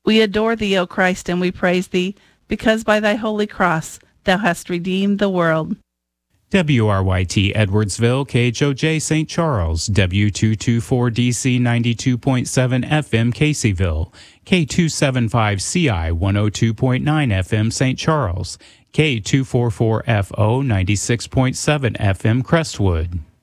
We adore thee, O Christ, and we praise thee, because by thy holy cross thou hast redeemed the world. WRYT Edwardsville, KHOJ St. Charles, W224DC 92.7 FM Caseyville, K275CI 102.9 FM St. Charles, K244FO 96.7 FM Crestwood.